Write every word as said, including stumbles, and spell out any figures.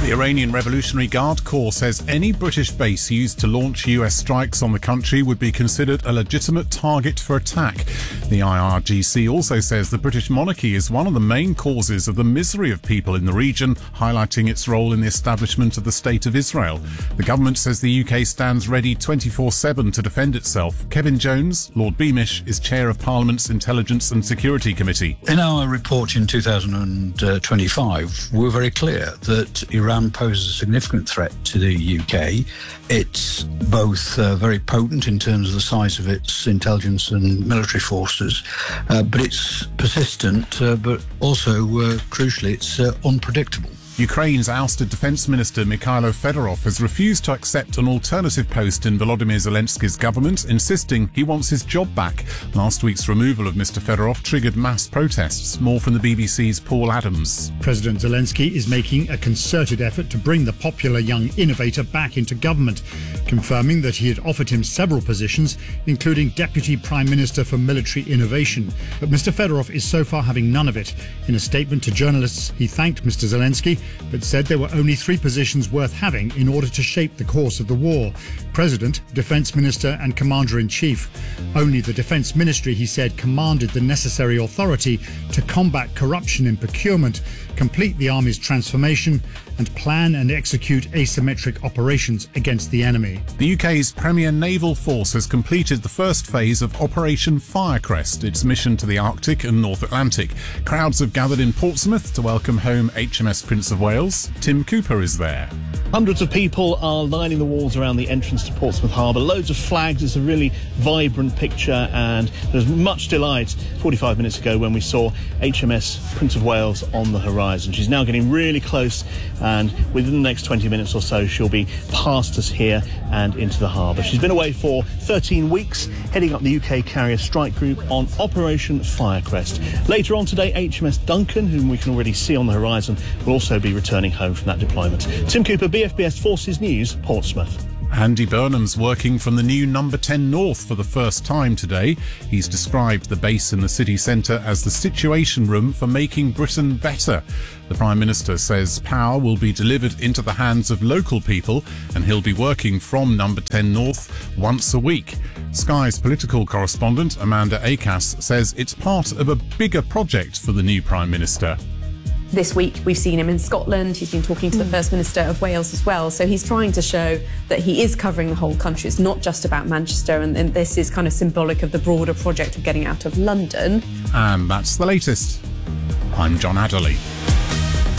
The Iranian Revolutionary Guard Corps says any British base used to launch U S strikes on the country would be considered a legitimate target for attack. The I R G C also says the British monarchy is one of the main causes of the misery of people in the region, highlighting its role in the establishment of the State of Israel. The government says the U K stands ready twenty-four seven to defend itself. Kevin Jones, Lord Beamish, is chair of Parliament's Intelligence and Security Committee. In our report in two thousand twenty-five, we were very clear that Iran poses a significant threat to the U K. It's both uh, very potent in terms of the size of its intelligence and military forces, uh, but it's persistent, uh, but also, uh, crucially, it's uh, unpredictable. Ukraine's ousted Defence Minister Mikhailo Fedorov has refused to accept an alternative post in Volodymyr Zelensky's government, insisting he wants his job back. Last week's removal of Mister Fedorov triggered mass protests. More from the B B C's Paul Adams. President Zelensky is making a concerted effort to bring the popular young innovator back into government, confirming that he had offered him several positions, including Deputy Prime Minister for Military Innovation. But Mister Fedorov is so far having none of it. In a statement to journalists, he thanked Mister Zelensky, but said there were only three positions worth having in order to shape the course of the war: President, Defence Minister and Commander-in-Chief. Only the Defence Ministry, he said, commanded the necessary authority to combat corruption in procurement, complete the Army's transformation and plan and execute asymmetric operations against the enemy. The U K's premier naval force has completed the first phase of Operation Firecrest, its mission to the Arctic and North Atlantic. Crowds have gathered in Portsmouth to welcome home H M S Prince of Wales. Tim Cooper is there. Hundreds of people are lining the walls around the entrance to Portsmouth Harbour. Loads of flags. It's a really vibrant picture, and there's much delight forty-five minutes ago when we saw H M S Prince of Wales on the horizon. She's now getting really close, and within the next twenty minutes or so she'll be past us here and into the harbour. She's been away for thirteen weeks, heading up the U K Carrier Strike Group on Operation Firecrest. Later on today, H M S Duncan, whom we can already see on the horizon, will also be returning home from that deployment. Tim Cooper, B F B S Forces News, Portsmouth. Andy Burnham's working from the new Number ten North for the first time today. He's described the base in the city centre as the situation room for making Britain better. The Prime Minister says power will be delivered into the hands of local people, and he'll be working from Number ten North once a week. Sky's political correspondent Amanda Akas says it's part of a bigger project for the new Prime Minister. This week we've seen him in Scotland. He's been talking to the First Minister of Wales as well. So he's trying to show that he is covering the whole country. It's not just about Manchester, and, and this is kind of symbolic of the broader project of getting out of London. And that's the latest. I'm John Adderley.